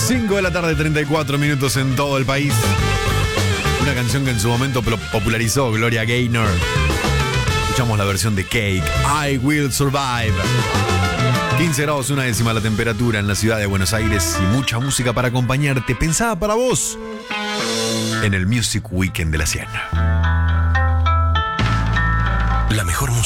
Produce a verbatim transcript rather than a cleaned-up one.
cinco de la tarde, treinta y cuatro minutos en todo el país. Una canción que en su momento popularizó Gloria Gaynor. Escuchamos la versión de Cake, I Will Survive. quince grados, una décima la temperatura en la ciudad de Buenos Aires y mucha música para acompañarte, pensada para vos, en el Music Weekend de la cien. La mejor música.